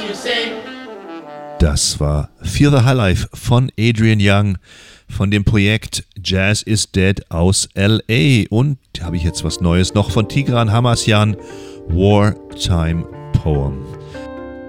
Das war Feel the Highlife von Adrian Younge von dem Projekt Jazz is Dead aus L.A. Und da habe ich jetzt was Neues noch von Tigran Hamasyan, Wartime Poem.